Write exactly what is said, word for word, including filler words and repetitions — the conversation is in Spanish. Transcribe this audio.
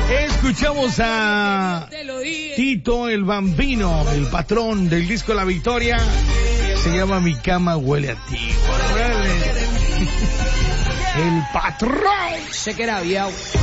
Escuchamos a Tito el Bambino, el patrón del disco La Victoria. Se llama Mi cama huele a ti. El patrón. Check it out, yo.